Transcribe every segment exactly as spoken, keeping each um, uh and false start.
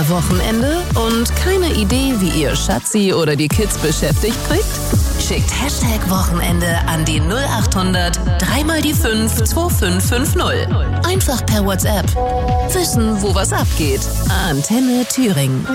Ikea-Wochenende und keine Idee, wie ihr Schatzi oder die Kids beschäftigt kriegt? Schickt Hashtag Wochenende an die null acht hundert drei mal die fünf zwei fünf fünf null. Einfach per WhatsApp. Wissen, wo was abgeht. Antenne Thüringen.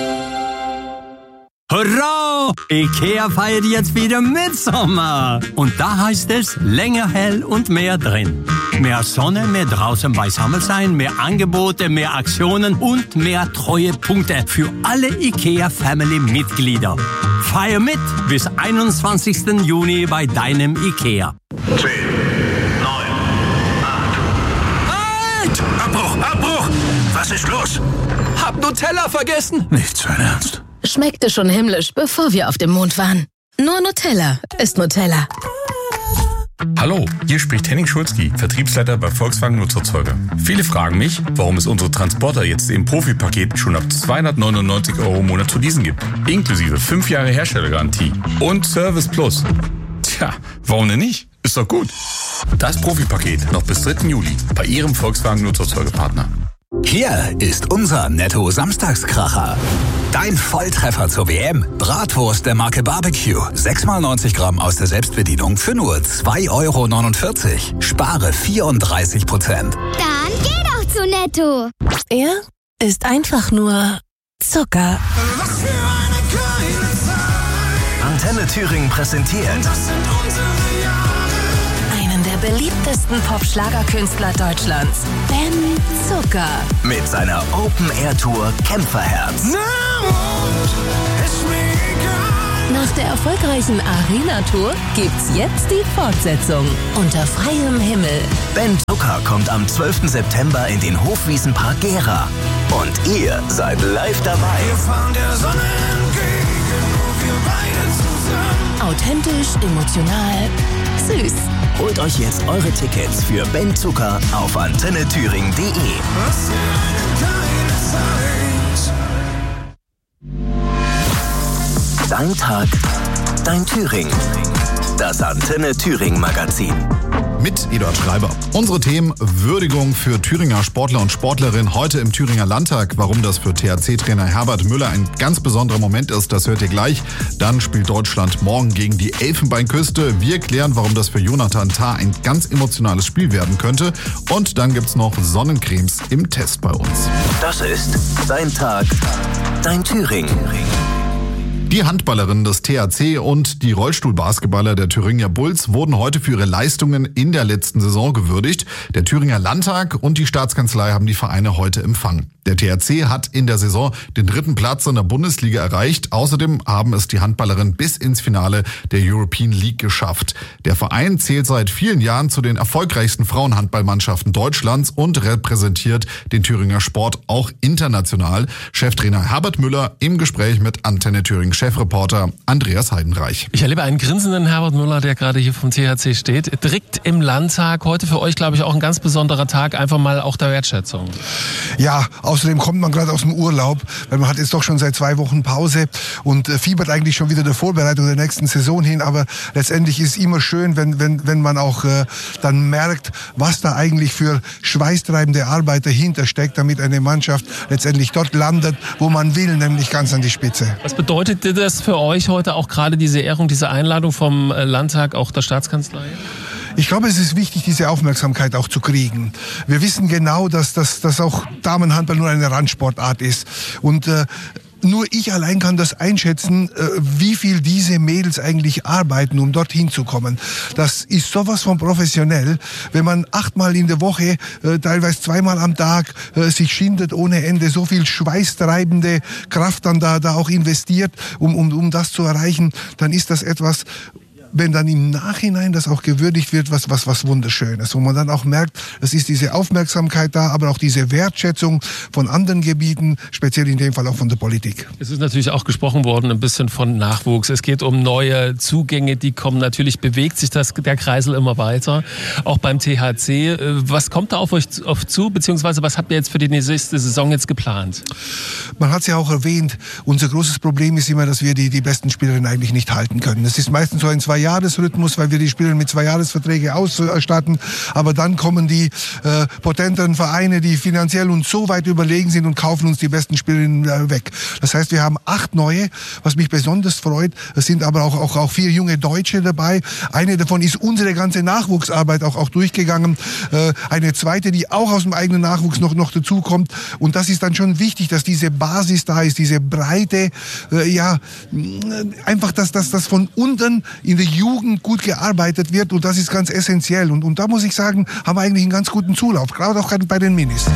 Hurra! Ikea feiert jetzt wieder Mitsommer. Und da heißt es länger hell und mehr drin. Mehr Sonne, mehr draußen beisammen sein, mehr Angebote, mehr Aktionen und mehr Treuepunkte für alle Ikea-Family-Mitglieder. Feier mit bis einundzwanzigsten Juni bei deinem Ikea. zehn, neun, acht. Halt! Abbruch, Abbruch! Was ist los? Hab Nutella vergessen. Nicht sein Ernst. Schmeckte schon himmlisch, bevor wir auf dem Mond waren. Nur Nutella ist Nutella. Hallo, hier spricht Henning Schulzki, Vertriebsleiter bei Volkswagen Nutzerzeuger. Viele fragen mich, warum es unsere Transporter jetzt im Profi-Paket schon ab zweihundertneunundneunzig Euro im Monat zu leasen gibt. Inklusive fünf Jahre Herstellergarantie und Service Plus. Tja, warum denn nicht? Ist doch gut. Das Profi-Paket noch bis dritten Juli bei Ihrem Volkswagen Nutzerzeugerpartner. Hier ist unser Netto-Samstagskracher. Dein Volltreffer zur W M. Bratwurst der Marke Barbecue. sechs mal neunzig Gramm aus der Selbstbedienung für nur zwei Euro neunundvierzig. Spare vierunddreißig Prozent. Dann geh doch zu Netto. Er ist einfach nur Zucker. Was für eine geile Zeit. Antenne Thüringen präsentiert Das sind unsere Jahre. Einen der beliebtesten Pop-Schlagerkünstler Deutschlands. Ben Zucker. mit seiner Open-Air-Tour Kämpferherz. Na und? Ist mir egal. Nach der erfolgreichen Arena-Tour gibt's jetzt die Fortsetzung. Unter freiem Himmel. Ben Zucker kommt am zwölften September in den Hofwiesenpark Gera. Und ihr seid live dabei. Wir fahren der Sonne entgegen, nur wir beide zusammen. Authentisch, emotional, süß. Holt euch jetzt eure Tickets für Ben Zucker auf antenne thüringen punkt de. Was für eine geile Zeit. Dein Tag, dein Thüringen. Das Antenne Thüringen Magazin. Mit Eduard Schreiber. Unsere Themen: Würdigung für Thüringer Sportler und Sportlerinnen heute im Thüringer Landtag. Warum das für T H C-Trainer Herbert Müller ein ganz besonderer Moment ist, das hört ihr gleich. Dann spielt Deutschland morgen gegen die Elfenbeinküste. Wir klären, warum das für Jonathan Tah ein ganz emotionales Spiel werden könnte. Und dann gibt's noch Sonnencremes im Test bei uns. Das ist Dein Tag, dein Thüringen. Die Handballerinnen des T H C und die Rollstuhlbasketballer der Thüringer Bulls wurden heute für ihre Leistungen in der letzten Saison gewürdigt. Der Thüringer Landtag und die Staatskanzlei haben die Vereine heute empfangen. Der T H C hat in der Saison den dritten Platz in der Bundesliga erreicht. Außerdem haben es die Handballerinnen bis ins Finale der European League geschafft. Der Verein zählt seit vielen Jahren zu den erfolgreichsten Frauenhandballmannschaften Deutschlands und repräsentiert den Thüringer Sport auch international. Cheftrainer Herbert Müller im Gespräch mit Antenne Thüringen Chefreporter Andreas Heidenreich. Ich erlebe einen grinsenden Herbert Müller, der gerade hier vom T H C steht. Direkt im Landtag. Heute für euch, glaube ich, auch ein ganz besonderer Tag. Einfach mal auch der Wertschätzung. Ja, außerdem kommt man gerade aus dem Urlaub, weil man hat jetzt doch schon seit zwei Wochen Pause und äh, fiebert eigentlich schon wieder der Vorbereitung der nächsten Saison hin. Aber letztendlich ist es immer schön, wenn, wenn, wenn man auch äh, dann merkt, was da eigentlich für schweißtreibende Arbeit dahinter steckt, damit eine Mannschaft letztendlich dort landet, wo man will, nämlich ganz an die Spitze. Was bedeutet das für euch heute auch gerade diese Ehrung, diese Einladung vom Landtag, auch der Staatskanzlei? Ich glaube, es ist wichtig, diese Aufmerksamkeit auch zu kriegen. Wir wissen genau, dass, dass, dass auch Damenhandball nur eine Randsportart ist. Und äh, nur ich allein kann das einschätzen, äh, wie viel diese Mädels eigentlich arbeiten, um dorthin zu kommen. Das ist sowas von professionell. Wenn man achtmal in der Woche, äh, teilweise zweimal am Tag, äh, sich schindet ohne Ende, so viel schweißtreibende Kraft dann da, da auch investiert, um, um, um das zu erreichen, dann ist das etwas, wenn dann im Nachhinein das auch gewürdigt wird, was, was, was Wunderschönes, wo man dann auch merkt, es ist diese Aufmerksamkeit da, aber auch diese Wertschätzung von anderen Gebieten, speziell in dem Fall auch von der Politik. Es ist natürlich auch gesprochen worden, ein bisschen von Nachwuchs. Es geht um neue Zugänge, die kommen. Natürlich bewegt sich das, der Kreisel immer weiter, auch beim T H C. Was kommt da auf euch auf zu, beziehungsweise was habt ihr jetzt für die nächste Saison jetzt geplant? Man hat es ja auch erwähnt, unser großes Problem ist immer, dass wir die, die besten Spielerinnen eigentlich nicht halten können. Es ist meistens so ein zwei Zwei-Jahres-Rhythmus, weil wir die Spieler mit Zwei-Jahres-Verträge ausstatten. Aber dann kommen die äh, potenteren Vereine, die finanziell uns so weit überlegen sind und kaufen uns die besten Spielerinnen äh, weg. Das heißt, wir haben acht neue, was mich besonders freut. Es sind aber auch, auch, auch vier junge Deutsche dabei. Eine davon ist unsere ganze Nachwuchsarbeit auch, auch durchgegangen. Äh, eine zweite, die auch aus dem eigenen Nachwuchs noch, noch dazukommt. Und das ist dann schon wichtig, dass diese Basis da ist, diese Breite, äh, ja, einfach, dass das dass von unten in der Jugend gut gearbeitet wird. Und das ist ganz essentiell. Und, und da muss ich sagen, haben wir eigentlich einen ganz guten Zulauf, gerade auch bei den Minis.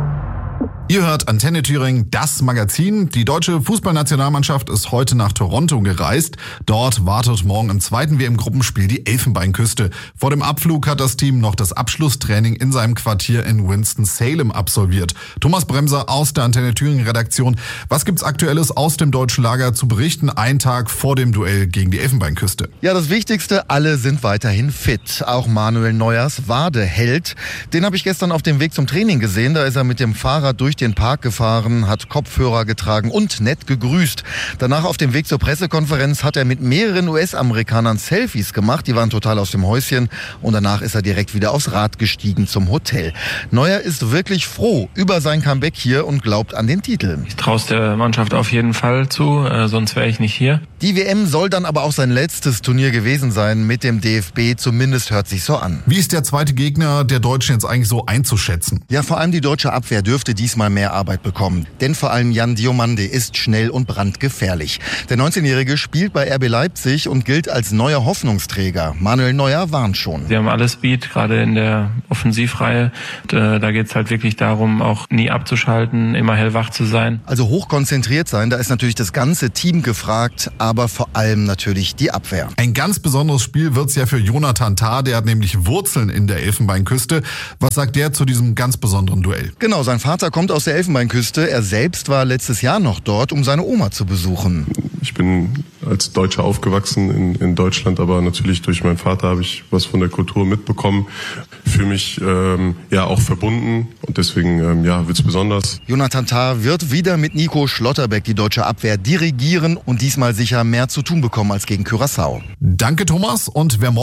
Ihr hört Antenne Thüringen, das Magazin. Die deutsche Fußballnationalmannschaft ist heute nach Toronto gereist. Dort wartet morgen im zweiten W M-Gruppenspiel die Elfenbeinküste. Vor dem Abflug hat das Team noch das Abschlusstraining in seinem Quartier in Winston-Salem absolviert. Thomas Bremser aus der Antenne Thüringen-Redaktion. Was gibt's Aktuelles aus dem deutschen Lager zu berichten, einen Tag vor dem Duell gegen die Elfenbeinküste? Ja, das Wichtigste, alle sind weiterhin fit. Auch Manuel Neuers Wadeheld. Den habe ich gestern auf dem Weg zum Training gesehen. Da ist er mit dem Fahrrad durch den Park gefahren, hat Kopfhörer getragen und nett gegrüßt. Danach auf dem Weg zur Pressekonferenz hat er mit mehreren U S-Amerikanern Selfies gemacht. Die waren total aus dem Häuschen. Und danach ist er direkt wieder aufs Rad gestiegen zum Hotel. Neuer ist wirklich froh über sein Comeback hier und glaubt an den Titel. Ich traue es der Mannschaft auf jeden Fall zu, äh, sonst wäre ich nicht hier. Die W M soll dann aber auch sein letztes Turnier gewesen sein mit dem D F B. Zumindest hört sich so an. Wie ist der zweite Gegner der Deutschen jetzt eigentlich so einzuschätzen? Ja, vor allem die deutsche Abwehr dürfte diesmal mehr Arbeit bekommen. Denn vor allem Jan Diomande ist schnell und brandgefährlich. Der neunzehnjährige spielt bei R B Leipzig und gilt als neuer Hoffnungsträger. Manuel Neuer warnt schon. Wir haben alles Speed, gerade in der Offensivreihe. Und, äh, da geht es halt wirklich darum, auch nie abzuschalten, immer hellwach zu sein. Also hochkonzentriert sein, da ist natürlich das ganze Team gefragt, aber vor allem natürlich die Abwehr. Ein ganz besonderes Spiel wird's ja für Jonathan Tah, der hat nämlich Wurzeln in der Elfenbeinküste. Was sagt der zu diesem ganz besonderen Duell? Genau, sein Vater kommt aus der Elfenbeinküste. Er selbst war letztes Jahr noch dort, um seine Oma zu besuchen. Ich bin als Deutscher aufgewachsen in, in Deutschland, aber natürlich durch meinen Vater habe ich was von der Kultur mitbekommen. Fühle mich ähm, ja auch verbunden und deswegen ähm, ja, wird's besonders. Jonathan Tah wird wieder mit Nico Schlotterbeck die deutsche Abwehr dirigieren und diesmal sicher mehr zu tun bekommen als gegen Curaçao. Danke Thomas, und wer morgen